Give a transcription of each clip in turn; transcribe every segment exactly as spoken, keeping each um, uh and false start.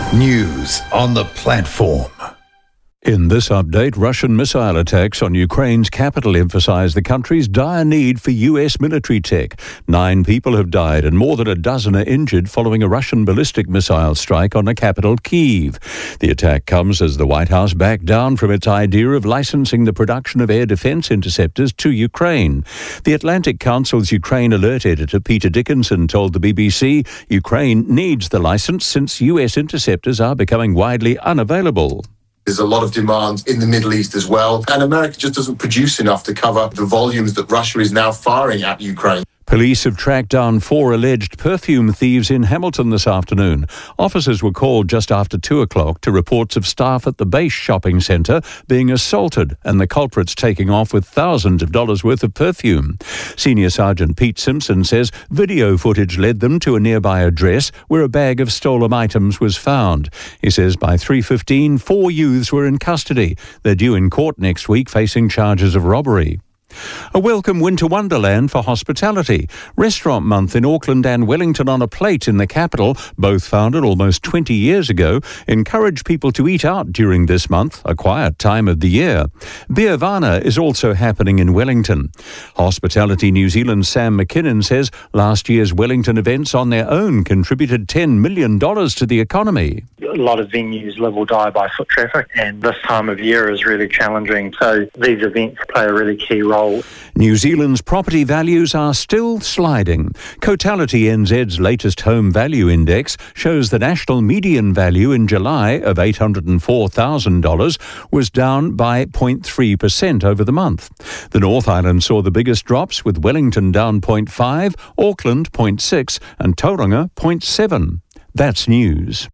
News on the platform. In this update, Russian missile attacks on Ukraine's capital emphasize the country's dire need for U S military tech. Nine people have died and more than a dozen are injured following a Russian ballistic missile strike on the capital, Kyiv. The attack comes as the White House backed down from its idea of licensing the production of air defense interceptors to Ukraine. The Atlantic Council's Ukraine alert editor, Peter Dickinson, told the B B C Ukraine needs the license since U S interceptors are becoming widely unavailable. There's a lot of demand in the Middle East as well, and America just doesn't produce enough to cover the volumes that Russia is now firing at Ukraine. Police have tracked down four alleged perfume thieves in Hamilton this afternoon. Officers were called just after two o'clock to reports of staff at the Base shopping centre being assaulted and the culprits taking off with thousands of dollars worth of perfume. Senior Sergeant Pete Simpson says video footage led them to a nearby address where a bag of stolen items was found. He says by three fifteen, four youths were in custody. They're due in court next week facing charges of robbery. A welcome winter wonderland for hospitality. Restaurant Month in Auckland and Wellington on a Plate in the capital, both founded almost twenty years ago, encourage people to eat out during this month, a quiet time of the year. Beervana is also happening in Wellington. Hospitality New Zealand's Sam McKinnon says last year's Wellington events on their own contributed ten million dollars to the economy. A lot of venues live or die by foot traffic, and this time of year is really challenging, so these events play a really key role. New Zealand's property values are still sliding. Cotality N Z's latest home value index shows the national median value in July of eight hundred four thousand dollars was down by zero point three percent over the month. The North Island saw the biggest drops, with Wellington down zero point five, Auckland zero point six and Tauranga zero point seven. That's news.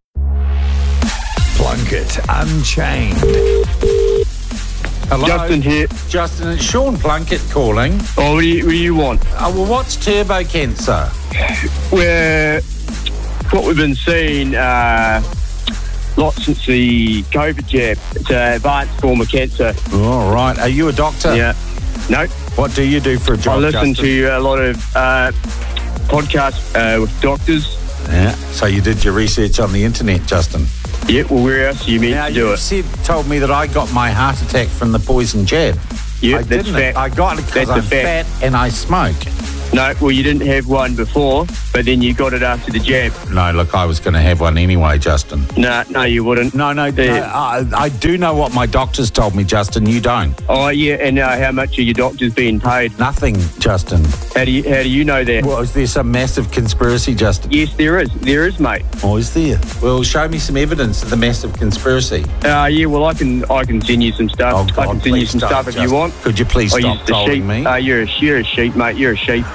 Plunkett Unchained. Hello. Justin here. Justin, it's Sean Plunkett calling. Oh, what do you, what do you want? Oh, well, what's turbo cancer? We're, what we've been seeing uh, lot since the COVID jab. It's an advanced form of cancer. All right. Are you a doctor? Yeah. No. What do you do for a job, I listen Justin? to a lot of uh, podcasts uh, with doctors. Yeah. So you did your research on the internet, Justin? Yeah, well, where else are you meant Now, to do you it? said, told me that I got my heart attack from the poison jab. Yeah, I that's didn't. fat. I got it because That's I'm a fact. fat and I smoke. No, well, you didn't have one before, but then you got it after the jab. No, look, I was going to have one anyway, Justin. No, no, you wouldn't. No, no, Yeah. no I, I do know what my doctors told me, Justin. You don't. Oh, yeah, and uh, how much are your doctors being paid? Nothing, Justin. How do you, how do you know that? Well, is there some massive conspiracy, Justin? Yes, there is. There is, mate. Oh, is there? Well, show me some evidence of the massive conspiracy. Uh, yeah, well, I can I can send you some stuff. Oh, God, I can send you please some don't, stuff if Justin. you want. Could you please I stop used to trolling sheep. me? Uh, you're a you're a sheep, mate. You're a sheep.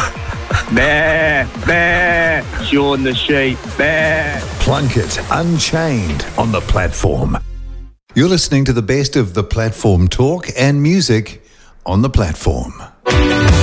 Bah, bah, Sean the sheep. Bah. Plunkett Unchained on the platform. You're listening to the best of the platform talk and music on the platform.